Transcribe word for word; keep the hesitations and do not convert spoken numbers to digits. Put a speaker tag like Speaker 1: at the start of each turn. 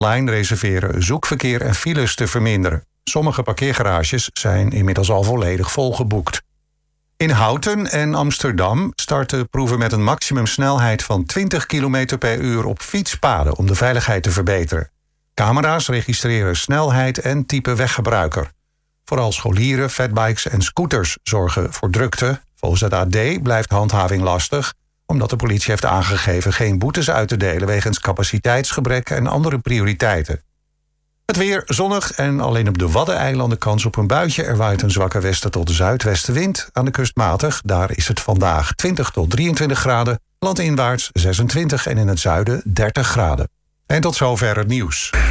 Speaker 1: lijn reserveren zoekverkeer en files te verminderen. Sommige parkeergarages zijn inmiddels al volledig volgeboekt. In Houten en Amsterdam starten proeven met een maximumsnelheid van twintig kilometer per uur op fietspaden om de veiligheid te verbeteren. Camera's registreren snelheid en type weggebruiker. Vooral scholieren, fatbikes en scooters zorgen voor drukte. Volgens het A D blijft handhaving lastig, omdat de politie heeft aangegeven geen boetes uit te delen wegens capaciteitsgebrek en andere prioriteiten. Het weer zonnig en alleen op de Waddeneilanden kans op een buitje. Er waait een zwakke westen tot zuidwestenwind. Aan de kust matig, daar is het vandaag twintig tot drieëntwintig graden. Landinwaarts zesentwintig en in het zuiden dertig graden. En tot zover het nieuws.